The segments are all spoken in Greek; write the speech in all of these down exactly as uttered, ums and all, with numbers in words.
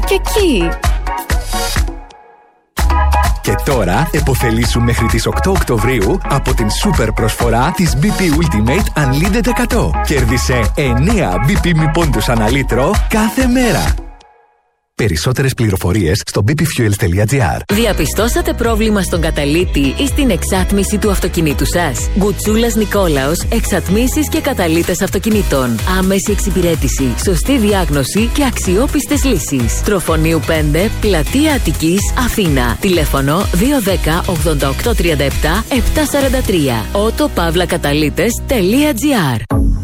και εκεί. Και τώρα επωφελήσου μέχρι τις οκτώ Οκτωβρίου από την σούπερ προσφορά της μπι πι Ultimate Unlimited εκατό. Κέρδισε εννέα μπι πι μη πόντους ανά λίτρο κάθε μέρα. Περισσότερες πληροφορίες στο μπι πι fuels τελεία τζι άρ. Διαπιστώσατε πρόβλημα στον καταλύτη ή στην εξάτμιση του αυτοκινήτου σας? Γκουτσούλας Νικόλαος, εξατμίσεις και καταλύτες αυτοκινήτων. Άμεση εξυπηρέτηση, σωστή διάγνωση και αξιόπιστες λύσεις. Τροφονίου πέντε, Πλατεία Αττικής, Αθήνα. Τηλέφωνο δύο ένα μηδέν ογδόντα οκτώ τριάντα επτά επτακόσια σαράντα τρία. ότο παύλα καταλύτες τελεία τζι άρ.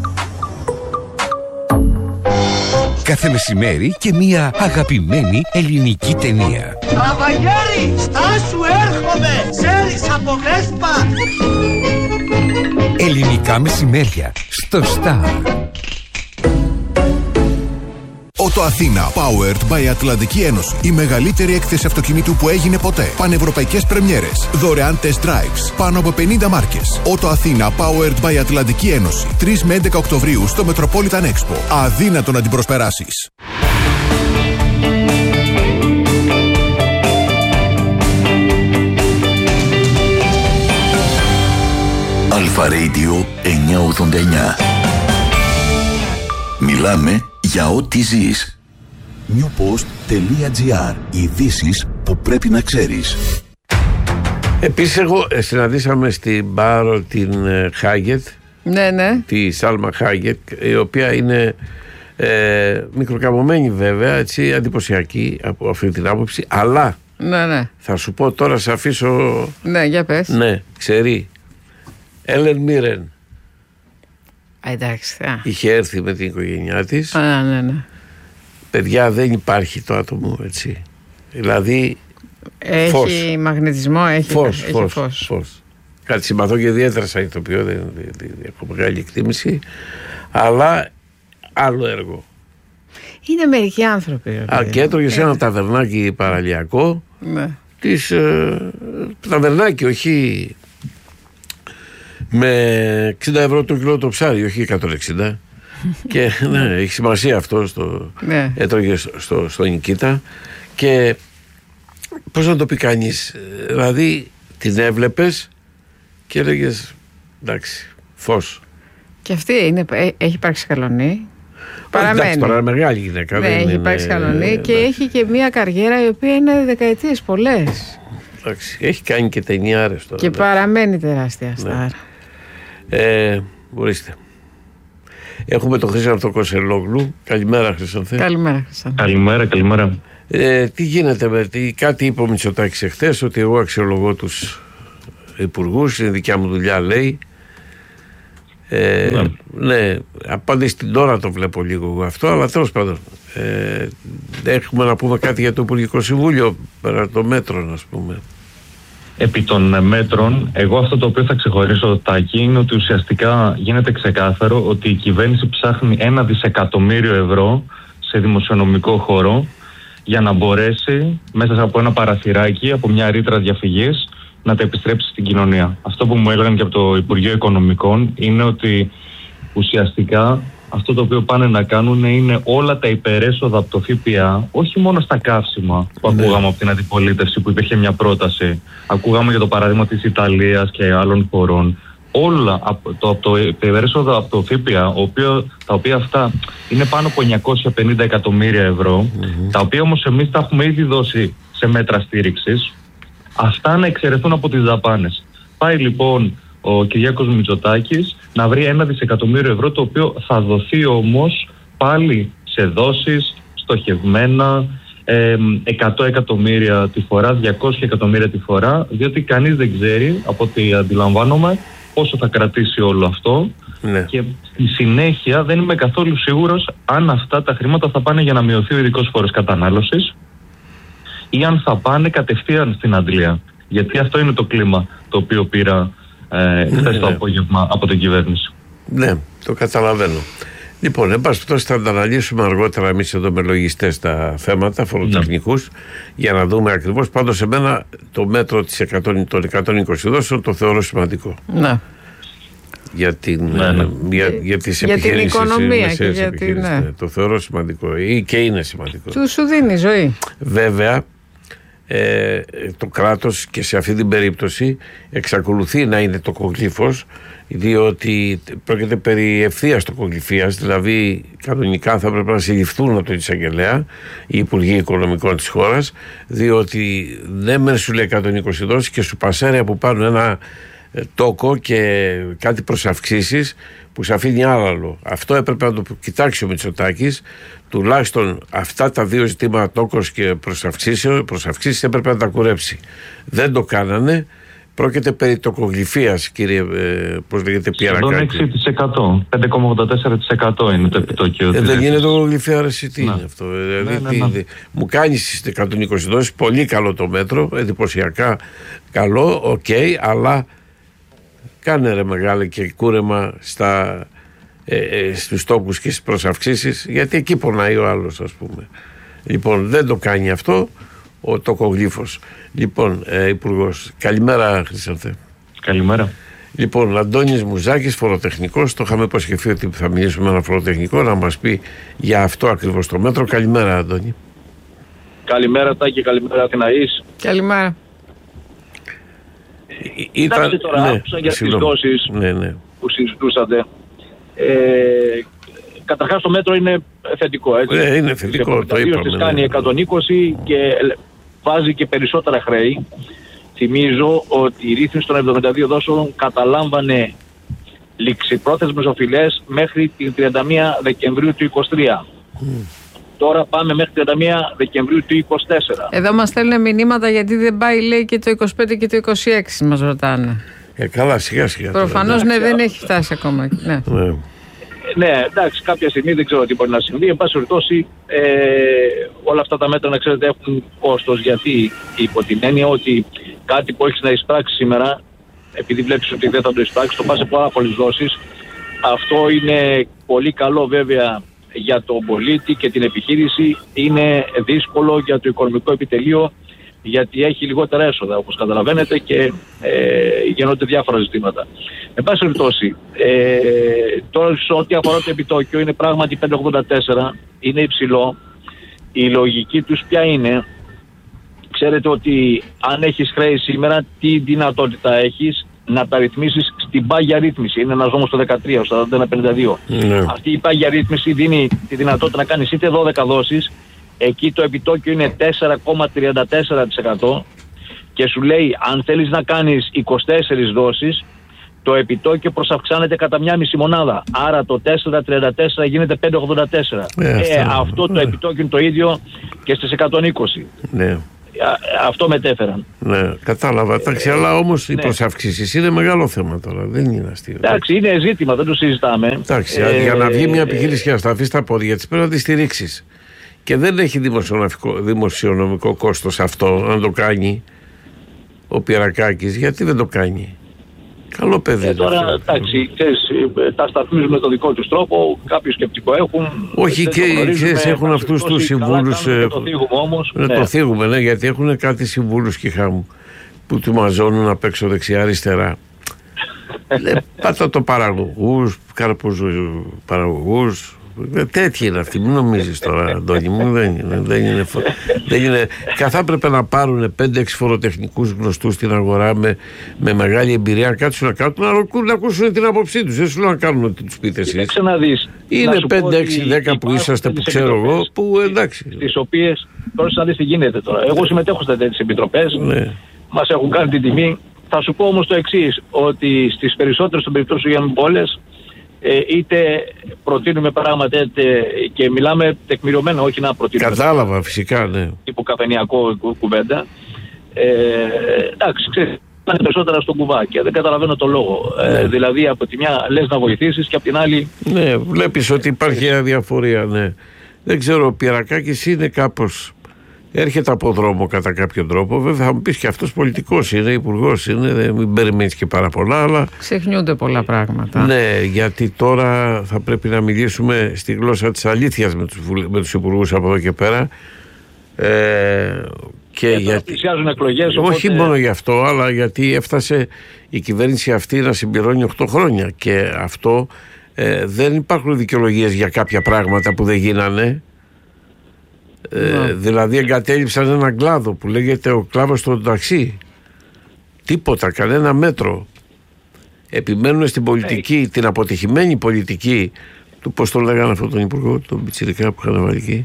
Κάθε μεσημέρι και μια αγαπημένη ελληνική ταινία. Καβαγιέρι, στάσου, έρχομαι! Ξέρεις από Βέσπα! Ελληνικά μεσημέρια στο Star. Ότο Αθήνα, powered by Ατλαντική Ένωση. Η μεγαλύτερη έκθεση αυτοκινήτου που έγινε ποτέ. Πανευρωπαϊκές πρεμιέρες. Δωρεάν test drives. Πάνω από πενήντα μάρκες. Ότο Αθήνα, powered by Ατλαντική Ένωση. τρεις με έντεκα Οκτωβρίου στο Metropolitan Expo. Αδύνατο να την προσπεράσεις. Αλφα Radio εννιακόσια ογδόντα εννιά. Μιλάμε για ό,τι ζεις. νιουποστ τελεία τζι άρ. Ειδήσεις που πρέπει να ξέρεις. Επίσης εγώ ε, συναντήσαμε στην μπάρο την ε, Χάγετ. Ναι, ναι. Τη Σάλμα Χάγετ, η οποία είναι ε, μικροκαμωμένη βέβαια, έτσι, εντυπωσιακή από αυτή την άποψη, αλλά ναι, ναι. θα σου πω τώρα, σε αφήσω. Ναι, για πες. Ναι, ξέρει. Έλεν Μίρεν. Α, εντάξει. Α. Είχε έρθει με την οικογένειά της. Α, ναι, ναι. Παιδιά, δεν υπάρχει το άτομο, έτσι. Δηλαδή. Έχει φως. μαγνητισμό, έχει φως. Έχει φως, φως. φως. Κάτι συμπαθώ και ιδιαίτερα σαν ηθοποιό, δεν έχω μεγάλη εκτίμηση. Αλλά άλλο έργο. Είναι μερικοί άνθρωποι. Α, και έτρωγε σε ένα ταβερνάκι παραλιακό. Ναι. Της, ε, ταβερνάκι, όχι με εξήντα ευρώ το κιλό το ψάρι, όχι εκατόν εξήντα. Και ναι, έχει σημασία αυτό. Στο, ναι. Έτρωγε στο, στο, στο Νικήτα. Και πώς να το πει κανείς, δηλαδή την έβλεπες και έλεγες εντάξει, φως. Και αυτή είναι, έχει υπάρξει καλονή. Παραμένει. Εντάξει, τώρα είναι μεγάλη γυναίκα. Ναι, δεν έχει είναι, υπάρξει καλονή ε, και εντάξει. έχει και μια καριέρα η οποία είναι δεκαετίες πολλές. Εντάξει, έχει κάνει και ταινιάρες τώρα. Και εντάξει. παραμένει τεράστια στάρ. Ναι. Ε, μπορείστε. Έχουμε τον Χρήστο Κοσελόγλου. Καλημέρα, Χρήστο. Καλημέρα, Χρήστο. Καλημέρα, καλημέρα. Ε, τι γίνεται με τι, κάτι είπε ο Μητσοτάκης εχθές, ότι εγώ αξιολογώ τους υπουργούς, είναι δικιά μου δουλειά, λέει. Ε, ναι. ναι, απάντηση την ώρα το βλέπω λίγο εγώ αυτό, αλλά τέλος πάντων. Ε, έχουμε να πούμε κάτι για το Υπουργικό Συμβούλιο, πέρα των μέτρων, ας πούμε. Επί των μέτρων, εγώ αυτό το οποίο θα ξεχωρίσω, Τάκη, είναι ότι ουσιαστικά γίνεται ξεκάθαρο ότι η κυβέρνηση ψάχνει ένα δισεκατομμύριο ευρώ σε δημοσιονομικό χώρο για να μπορέσει μέσα από ένα παραθυράκι, από μια ρήτρα διαφυγής, να τα επιστρέψει στην κοινωνία. Αυτό που μου έλεγαν και από το Υπουργείο Οικονομικών είναι ότι ουσιαστικά αυτό το οποίο πάνε να κάνουν είναι όλα τα υπερέσοδα από το ΦΠΑ, όχι μόνο στα καύσιμα που ναι. ακούγαμε από την αντιπολίτευση που υπήρχε μια πρόταση. Ακούγαμε για το παράδειγμα της Ιταλίας και άλλων χωρών. Όλα από το, από το υπερέσοδα από το ΦΠΑ, οποίο, τα οποία αυτά είναι πάνω από εννιακόσια πενήντα εκατομμύρια ευρώ, mm-hmm. τα οποία όμως εμείς τα έχουμε ήδη δώσει σε μέτρα στήριξης, αυτά να εξαιρεθούν από τις δαπάνες. Πάει λοιπόν ο Κυριάκος Μητσοτάκης να βρει ένα δισεκατομμύριο ευρώ, το οποίο θα δοθεί όμως πάλι σε δόσεις στοχευμένα, ε, εκατό εκατομμύρια τη φορά, διακόσια εκατομμύρια τη φορά, διότι κανείς δεν ξέρει, από ό,τι αντιλαμβάνομαι, πόσο θα κρατήσει όλο αυτό. Ναι. Και στη συνέχεια δεν είμαι καθόλου σίγουρος αν αυτά τα χρήματα θα πάνε για να μειωθεί ο ειδικός φόρος κατανάλωσης ή αν θα πάνε κατευθείαν στην αντλία. Γιατί αυτό είναι το κλίμα το οποίο πήρα ε, χθες ναι, το ναι. απόγευμα από την κυβέρνηση. Ναι, το καταλαβαίνω. Λοιπόν, εν πάση περιπτώσει θα τα αναλύσουμε αργότερα εμείς εδώ με λογιστές τα θέματα, φοροτεχνικούς, ναι. για να δούμε ακριβώς. Πάντως σε μένα το μέτρο της εκατό, των εκατόν είκοσι δόσεων το θεωρώ σημαντικό. Ναι. για, την, ναι, ναι. για, για τις για επιχειρήσεις, την οικονομία και για την, ναι. Ναι, το θεωρώ σημαντικό ή και είναι σημαντικό. Του σου δίνει ζωή. Βέβαια ε, το κράτος και σε αυτή την περίπτωση εξακολουθεί να είναι το κογλύφος, διότι πρόκειται περί ευθείας τοκογλυφίας, δηλαδή κανονικά θα πρέπει να συλληφθούν από τον εισαγγελέα οι Υπουργοί Οικονομικών της χώρας, διότι δεν μεν σου λέει εκατόν είκοσι δόσεις και σου πασέρια που πάρουν ένα τόκο και κάτι προσαυξήσεις που σε αφήνει άλλαλο. Αυτό έπρεπε να το κοιτάξει ο Μητσοτάκης, τουλάχιστον αυτά τα δύο ζητήματα, τόκος και προσαυξήσεις, έπρεπε να τα κουρέψει. Δεν το κάνανε. Πρόκειται περί τοκογλυφίας, κύριε, ε, πώς λέγεται, Πιερακάκη. Σχεδόν έξι τοις εκατό, πέντε κόμμα ογδόντα τέσσερα τοις εκατό είναι το επιτόκιο. Ε, δεν είναι τοκογλυφία, ρε, τι είναι αυτό. Ε, ναι, ναι, ναι, ναι. Μου κάνεις στις εκατόν είκοσι δόσεις, πολύ καλό το μέτρο, εντυπωσιακά καλό, οκ, okay, αλλά κάνε ρε μεγάλη και κούρεμα στα, ε, ε, στους τόκους και στις προσαυξήσεις, γιατί εκεί πονάει ο άλλος, ας πούμε. Λοιπόν, δεν το κάνει αυτό ο τοκογλύφος. Λοιπόν, ε, Υπουργός, καλημέρα Χρυσανθέ. Καλημέρα. Λοιπόν, Αντώνης Μουζάκης, φοροτεχνικός, το είχαμε υποσχεθεί ότι θα μιλήσουμε με ένα φοροτεχνικό να μας πει για αυτό ακριβώς το μέτρο. Καλημέρα, Αντώνη. Καλημέρα, Τάκη, καλημέρα, Αθηναής. Καλημέρα. Ήταν... Εντάξει, τώρα ναι, άκουσα για τις δόσεις ναι, ναι. που συζητούσατε. Ε, καταρχάς το μέτρο είναι θετικό, έτσι. Ναι, είναι θετικό, το είπαμε. Τις κάνει ναι. εκατόν είκοσι και βάζει και περισσότερα χρέη. Θυμίζω ότι η ρύθμιση των εβδομήντα δύο δόσεων καταλάμβανε ληξιπρόθεσμες οφειλές μέχρι την τριάντα μία Δεκεμβρίου του είκοσι τρία. Mm. Τώρα πάμε μέχρι τριάντα μία Δεκεμβρίου του είκοσι τέσσερα. Εδώ μας στέλνουν μηνύματα γιατί δεν πάει, λέει, και το είκοσι πέντε και το είκοσι έξι, μας ρωτάνε. Ε, καλά, σιγά σιγά. Προφανώς, ναι, δεν έχει φτάσει ακόμα. Ναι. ναι. Ναι, εντάξει, κάποια στιγμή δεν ξέρω τι μπορεί να συμβεί. Εν πάση περιπτώσει, ε, όλα αυτά τα μέτρα, να ξέρετε, έχουν κόστος. Γιατί υπό την έννοια ότι κάτι που έχεις να εισπράξει σήμερα, επειδή βλέπεις ότι δεν θα το εισπράξεις, το πας σε πάρα πολλές δόσεις. Αυτό είναι πολύ καλό βέβαια για τον πολίτη και την επιχείρηση. Είναι δύσκολο για το οικονομικό επιτελείο, γιατί έχει λιγότερα έσοδα, όπως καταλαβαίνετε, και ε, γίνονται διάφορα ζητήματα. Εν πάση περιπτώσει, ε, τώρα σε ό,τι αφορά το επιτόκιο, είναι πράγματι πέντε κόμμα ογδόντα τέσσερα, είναι υψηλό. Η λογική τους ποια είναι? Ξέρετε ότι αν έχεις χρέη σήμερα, τι δυνατότητα έχεις να τα ρυθμίσεις στην πάγια ρύθμιση? Είναι ένας νόμος το δεκατρία, στο σαράντα ένα πενήντα δύο. Ναι. Αυτή η πάγια ρύθμιση δίνει τη δυνατότητα να κάνεις είτε δώδεκα δόσεις, εκεί το επιτόκιο είναι τέσσερα κόμμα τριάντα τέσσερα τοις εκατό και σου λέει αν θέλεις να κάνεις είκοσι τέσσερις δόσεις, το επιτόκιο προσαυξάνεται κατά μια μισή μονάδα. Άρα το τέσσερα κόμμα τριάντα τέσσερα γίνεται πέντε κόμμα ογδόντα τέσσερα. Ε, ε, αυτό αυτό ναι. Το επιτόκιο είναι το ίδιο και στις εκατόν είκοσι. Ναι. Α, αυτό μετέφεραν. Ναι, κατάλαβα. Εντάξει, ε, αλλά όμως ναι. Οι προσαυξήσεις είναι μεγάλο θέμα τώρα. Δεν είναι αστείο. Εντάξει, είναι ζήτημα, δεν το συζητάμε. Εντάξει, ε, για να βγει μια επιχείρηση και να σταθεί στα πόδια της πρέπει να τη στηρίξεις. Και δεν έχει δημοσιονομικό, δημοσιονομικό κόστος αυτό να το κάνει ο Πιερακάκης. Γιατί δεν το κάνει? Καλό παιδί. Ε, τώρα, εντάξει, ξέρεις, τα σταθμίζουν με τον δικό τους τρόπο, κάποιο σκεπτικό έχουν. Όχι, και ξέρεις, έχουν αυτούς τους συμβούλους. Το θίγουμε όμως. Ναι, το θίγουμε, ναι, γιατί έχουν κάτι συμβούλους και χάμου που του μαζώνουν απ' έξω δεξιά-αριστερά. Πάτα το παραγωγούς, κάρπους παραγωγούς. Τέτοιοι είναι αυτοί, μην νομίζεις τώρα, Αντώνη μου, δεν είναι, δεν είναι, δεν είναι. Καθά πρέπει να πάρουν πέντε έξι φοροτεχνικούς γνωστούς στην αγορά με, με μεγάλη εμπειρία, κάτσουν να κάνουν, να, να ακούσουν την άποψή τους. Δεν σου λέω να κάνουν ό,τι τους πείτε εσείς. Είναι πέντε έξι δέκα που είσαστε, που ξέρω εγώ, που εντάξει. Τις οποίες, τώρα να δεις τι γίνεται τώρα. Εγώ συμμετέχω σε τέτοιες επιτροπές, ναι. Μας έχουν κάνει την τιμή. Θα σου πω όμως το εξής, ότι στις περισσότερες των περιπτώσεων, για να μην πω όλες, Ε, είτε προτείνουμε πράγματα είτε, και μιλάμε τεκμηριωμένα, όχι να προτείνουμε. Κατάλαβα, φυσικά, ναι. Τύπου καφενειακό κου, κουβέντα. Ε, εντάξει, ξέρεις, είναι περισσότερα στον κουβά και δεν καταλαβαίνω το λόγο. Ναι. Ε, δηλαδή, από τη μια λες να βοηθήσεις και από την άλλη. Ναι, βλέπεις ότι υπάρχει αδιαφορία, ναι. Δεν ξέρω, ο Πιερακάκης είναι κάπως. Έρχεται από δρόμο κατά κάποιο τρόπο. Βέβαια θα μου πεις και αυτός πολιτικός είναι, υπουργός είναι, δεν μην περιμένεις και πάρα πολλά, αλλά ξεχνιούνται πολλά πράγματα. Ναι, γιατί τώρα θα πρέπει να μιλήσουμε στη γλώσσα της αλήθειας με τους, με τους υπουργούς από εδώ και πέρα. Ε, Και γιατί... πλησιάζουν εκλογές. Όχι οπότε... μόνο γι' αυτό, αλλά γιατί έφτασε η κυβέρνηση αυτή να συμπληρώνει οκτώ χρόνια. Και αυτό ε, δεν υπάρχουν δικαιολογίες για κάποια πράγματα που δεν γίνανε. Ε, δηλαδή εγκατέλειψαν έναν κλάδο που λέγεται ο κλάδος των ταξί. Τίποτα, κανένα μέτρο. Επιμένουν στην πολιτική, hey. την αποτυχημένη πολιτική του, πώς το λέγανε αυτόν τον υπουργό, τον Πιτσιρικά που είχαν βάλει εκεί.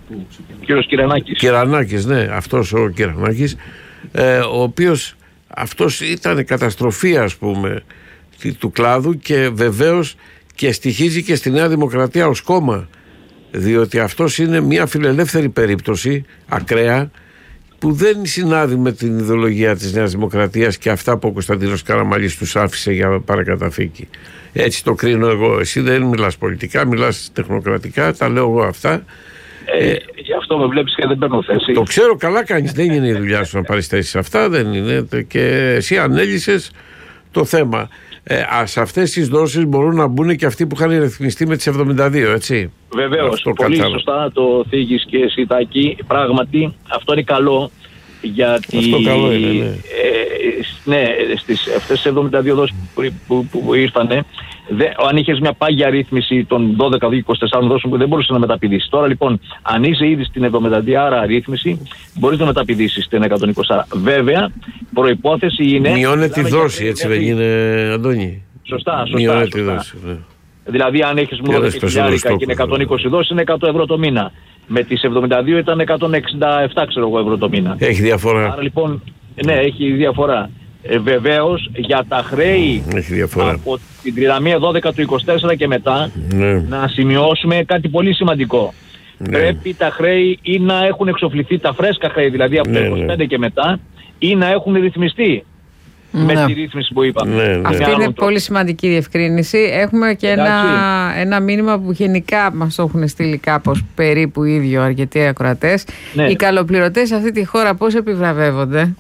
Κύριος Κυρανάκης. Κυρανάκης, ναι, αυτός ο Κυρανάκης, ε, ο οποίος αυτός ήταν καταστροφή, ας πούμε, του κλάδου, και βεβαίως και στοιχίζει και στη Νέα Δημοκρατία ως κόμμα, διότι αυτός είναι μια φιλελεύθερη περίπτωση, ακραία, που δεν συνάδει με την ιδεολογία της Νέας Δημοκρατίας και αυτά που ο Κωνσταντίνος Καραμανλής τους άφησε για παρακαταθήκη. Έτσι το κρίνω εγώ. Εσύ δεν μιλάς πολιτικά, μιλάς τεχνοκρατικά, τα λέω εγώ αυτά. Ε, ε, γι' αυτό με βλέπεις και δεν παίρνω θέση. Το ξέρω, καλά κάνεις. Δεν είναι η δουλειά σου να πάρεις θέσεις. Αυτά δεν είναι. Και εσύ ανέλυσες το θέμα. Ε, σε αυτές τις δόσεις μπορούν να μπουν και αυτοί που είχαν ρυθμιστεί με τις εβδομήντα δύο, έτσι. Βεβαίως, πολύ κατάλαβα. Σωστά το θίγεις και εσύ, Τάκη. Πράγματι, αυτό είναι καλό, γιατί αυτό καλό είναι, ναι. Ε, ναι, στις αυτές τις εβδομήντα δύο δόσεις που, που, που, που ήρθανε, δε, αν είχες μια πάγια ρύθμιση των δώδεκα είκοσι τέσσερα δόσεων που δεν μπορούσες να μεταπηδήσεις. Τώρα λοιπόν, αν είσαι ήδη στην εβδομήντα δύο άρα ρύθμιση, μπορείς να μεταπηδήσεις στην εκατόν είκοσι. Βέβαια, προϋπόθεση είναι... Μειώνεται τη δόση, έτσι δεν είναι, Αντώνη. Σωστά, σωστά. Μειώνεται τη σωστά. δόση, ναι. Δηλαδή, αν έχεις μόνο δέκα χιλιάρικα και είναι εκατόν είκοσι δόσεις, είναι εκατό ευρώ το μήνα. Με τις εβδομήντα δύο ήταν εκατόν εξήντα επτά ξέρω εγώ, ευρώ το μήνα. Έχει διαφορά. Άρα λοιπόν, ναι, έχει διαφορά. Ε, βεβαίως, για τα χρέη από την τριάντα μία δώδεκα του είκοσι τέσσερα και μετά, ναι. να σημειώσουμε κάτι πολύ σημαντικό. Ναι. Πρέπει τα χρέη ή να έχουν εξοφληθεί, τα φρέσκα χρέη, δηλαδή από ναι, το είκοσι πέντε ναι. και μετά, ή να έχουν ρυθμιστεί. Ναι. Με τη ρύθμιση που είπαμε. Ναι, ναι. Αυτή είναι πολύ σημαντική διευκρίνηση. Έχουμε και ένα, ένα μήνυμα που γενικά μας το έχουν στείλει κάπως περίπου ίδιο αρκετοί ακροατές. Ναι. Οι καλοπληρωτές σε αυτή τη χώρα πώς επιβραβεύονται?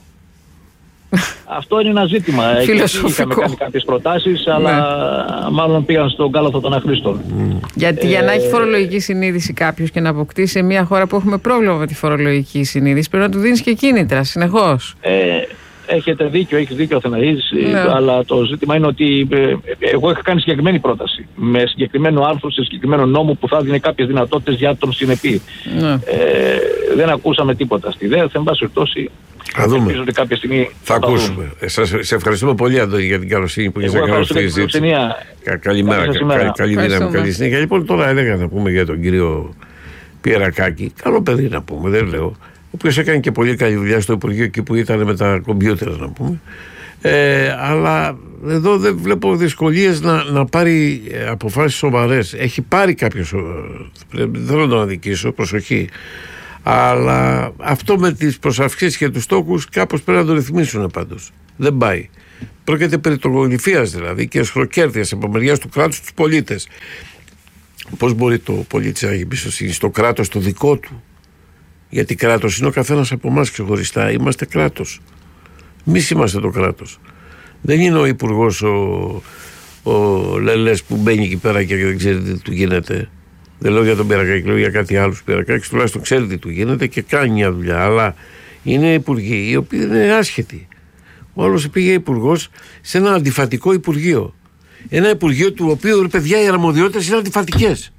Αυτό είναι ένα ζήτημα. Φιλοσοφικό. Είχαμε κάνει κάποιες προτάσεις, αλλά ναι. μάλλον πήγαν στον κάλαθο των αχρήστων. Mm. Γιατί ε... για να έχει φορολογική συνείδηση κάποιος και να αποκτήσει σε μια χώρα που έχουμε πρόβλημα με τη φορολογική συνείδηση, πρέπει να του δίνεις και κίνητρα συνεχώς. Ε, Έχετε δίκιο, έχεις δίκιο Αθηναής, ναι. αλλά το ζήτημα είναι ότι ε, εγώ είχα κάνει συγκεκριμένη πρόταση με συγκεκριμένο άρθρο σε συγκεκριμένο νόμο που θα δίνει κάποιες δυνατότητες για τον συνεπή. Ναι. Ε, δεν ακούσαμε τίποτα στη ιδέα, εν πάση περιπτώσει. Θα δούμε. Ότι κάποια στιγμή θα, θα ακούσουμε. Ε, σας, σε ευχαριστούμε πολύ, Αντώνη, για την καλοσύνη που έχεις να κάνεις αυτή τη συζήτηση. Κα, καλημέρα, κα, κα, καλή δύναμη, καλή συνέχεια. Λοιπόν, τώρα έλεγα να πούμε για τον κύριο Πιερακάκη. Καλό παιδί να πούμε, δεν λέω. Ο οποίος έκανε και πολύ καλή δουλειά στο Υπουργείο εκεί που ήταν με τα κομπιούτερ, να πούμε. Ε, αλλά εδώ δεν βλέπω δυσκολίες να, να πάρει αποφάσεις σοβαρές. Έχει πάρει κάποιος, δεν θέλω να τον αδικήσω, προσοχή. Αλλά αυτό με τις προσαυξήσεις και τους στόχους κάπως πρέπει να το ρυθμίσουν πάντως. Δεν πάει. Πρόκειται περί τρογολυφίας δηλαδή και σχροκέρδειας από μεριάς του κράτους τους πολίτες. Πώς μπορεί το πολίτης να έχει εμπιστοσύνη στο κράτος το δικό του? Γιατί κράτος είναι ο καθένας από εμάς ξεχωριστά. Είμαστε κράτος. Εμείς είμαστε το κράτος. Δεν είναι ο υπουργός ο, ο Λελές που μπαίνει εκεί πέρα και δεν ξέρει τι του γίνεται. Δεν λέω για τον Πιερακάκη, λέω για κάτι άλλο. Πιερακάκη τουλάχιστον ξέρει τι του γίνεται και κάνει μια δουλειά. Αλλά είναι υπουργοί οι οποίοι είναι άσχετοι. Ο άλλος πήγε υπουργός σε ένα αντιφατικό υπουργείο. Ένα υπουργείο του οποίου, ρε παιδιά, οι αρμοδιότητες είναι αντιφατικές.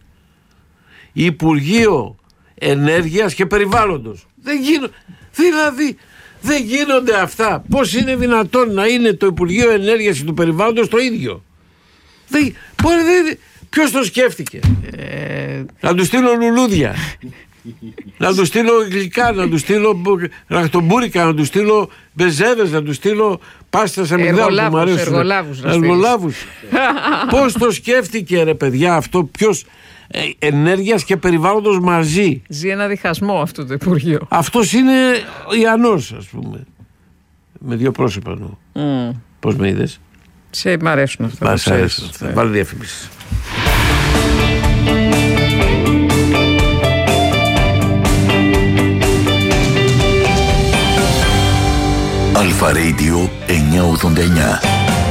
Υπουργείο Ενέργειας και Περιβάλλοντος. Δεν γίνονται. Δηλαδή, δεν γίνονται αυτά. Πώς είναι δυνατόν να είναι το Υπουργείο Ενέργειας και του Περιβάλλοντος το ίδιο? Δεν, δεν, ποιος το σκέφτηκε? Ε, να του στείλω λουλούδια, να του στείλω γλυκά, να του στείλω ραχτομπούρικα, να του στείλω μπεζέδες, να του στείλω πάστα σε μηδάλου που μου αρέσουν. Εργολάβους. Εργολάβους. Πώς το σκέφτηκε, ρε παιδιά, αυτό? Ποιος? Ενέργειας και Περιβάλλοντος μαζί. Ζει ένα διχασμό αυτό το Υπουργείο. Αυτός είναι Ιαννός, ας πούμε. Με δύο πρόσωπα εννοώ. Mm. Πώς με είδες? Σε μ' αρέσουν αυτά. Μας αρέσουν αυτά. Yeah. Βάλε διαφήμιση. Αλφα Radio εννιακόσια ογδόντα εννιά.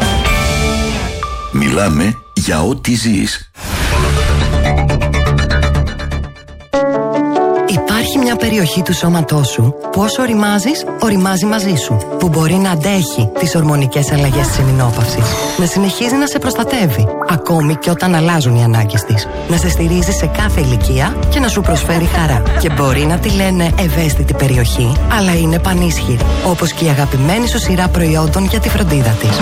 Μιλάμε για ό,τι ζεις. Υπάρχει μια περιοχή του σώματός σου που όσο οριμάζεις, οριμάζει μαζί σου. Που μπορεί να αντέχει τις ορμονικές αλλαγές της εμεινόπαυσης. Να συνεχίζει να σε προστατεύει, ακόμη και όταν αλλάζουν οι ανάγκες της. Να σε στηρίζει σε κάθε ηλικία και να σου προσφέρει χαρά. Και μπορεί να τη λένε ευαίσθητη περιοχή, αλλά είναι πανίσχυρη. Όπως και η αγαπημένη σου σειρά προϊόντων για τη φροντίδα της.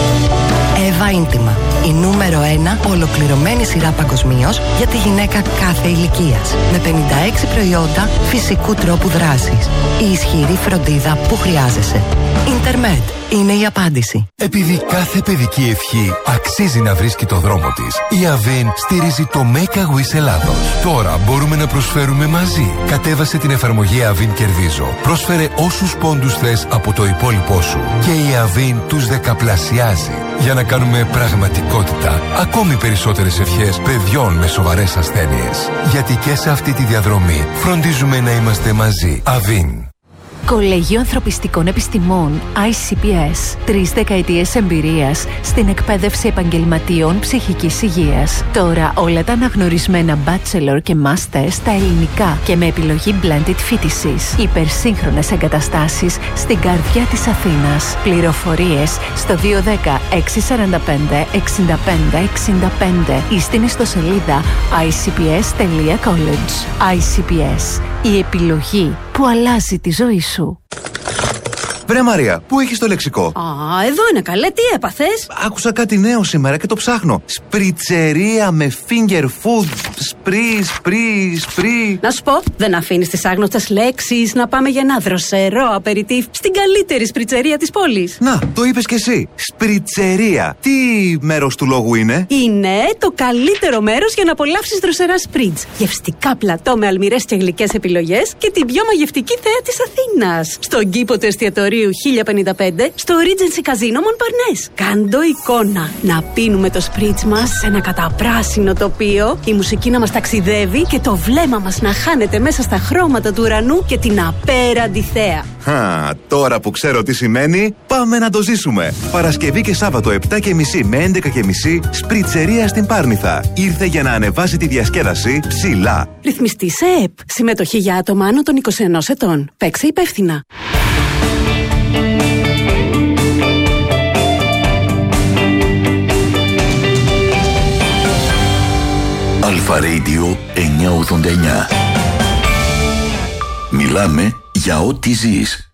Εύα Ίντιμα. Η νούμερο ένα ολοκληρωμένη σειρά παγκοσμίως για τη γυναίκα κάθε ηλικίας. Με πενήντα έξι προϊόντα φυσικού τρόπου δράσης. Η ισχυρή φροντίδα που χρειάζεσαι. Ιντερμέντ είναι η απάντηση. Επειδή κάθε παιδική ευχή αξίζει να βρίσκει το δρόμο της, η Αβίν στηρίζει το Make a Wish Ελλάδος. Τώρα μπορούμε να προσφέρουμε μαζί. Κατέβασε την εφαρμογή Αβίν Κερδίζω. Πρόσφερε όσους πόντους θες από το υπόλοιπό σου. Και η Αβίν τους δεκαπλασιάζει. Για να κάνουμε πραγματικότητα ακόμη περισσότερες ευχές παιδιών με σοβαρές ασθένειες. Γιατί και σε αυτή τη διαδρομή φροντίζουμε να είμαστε μαζί. Αβίν. Κολέγιο Ανθρωπιστικών Επιστημών άι σι πι ες. Τρεις δεκαετίες εμπειρίας στην εκπαίδευση επαγγελματιών ψυχικής υγείας. Τώρα όλα τα αναγνωρισμένα bachelor και master στα ελληνικά και με επιλογή blended φοιτησης. Υπερσύγχρονες εγκαταστάσεις στην καρδιά της Αθήνας. Πληροφορίες στο δύο ένα μηδέν έξι τέσσερα πέντε έξι πέντε έξι πέντε ή στην ιστοσελίδα άι σι πι ες τελεία college. άι σι πι ες. Η επιλογή που αλλάζει τη ζωή σου. Βρε Μαρία, πού έχεις το λεξικό? Α, εδώ είναι καλέ, τι έπαθες? Άκουσα κάτι νέο σήμερα και το ψάχνω. Σπριτσερία με finger food. Σπρι, σπρι, σπρι. Να σου πω, δεν αφήνεις τις άγνωστες λέξεις να πάμε για ένα δροσερό απεριτίφ στην καλύτερη σπριτσερία της πόλης. Να, το είπες κι εσύ. Σπριτσερία. Τι μέρος του λόγου είναι? Είναι το καλύτερο μέρος για να απολαύσεις δροσερά σπριτζ. Γευστικά πλατό με αλμυρές και γλυκές επιλογές και την πιο μαγευτική θέα της Αθήνας. Στον κήπο του εστιατορίου χίλια πενήντα πέντε στο Regency Casino Montparnasse. Κάντο εικόνα. Να πίνουμε το σπριτζ μας σε ένα καταπράσινο τοπίο, η μουσική να μας ταξιδεύει και το βλέμμα μας να χάνεται μέσα στα χρώματα του ουρανού και την απέραντη θέα. Χα, τώρα που ξέρω τι σημαίνει, πάμε να το ζήσουμε. Παρασκευή και Σάββατο επτά και μισή με έντεκα και μισή, σπριτσερία στην Πάρνηθα. Ήρθε για να ανεβάσει τη διασκέδαση ψηλά. Ρυθμιστή σε ΕΕΠ. Συμμετοχή για άτομα άνω των είκοσι ενός ετών. Παίξε υπεύθυνα. Αλφα Radio εννιακόσια ογδόντα εννιά. Μιλάμε για ό,τι ζεις.